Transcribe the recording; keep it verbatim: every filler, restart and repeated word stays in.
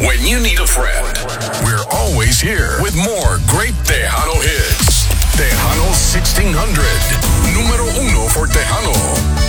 when you need a friend. We're always here with more great Tejano hits. Tejano sixteen hundred. Número uno for Tejano.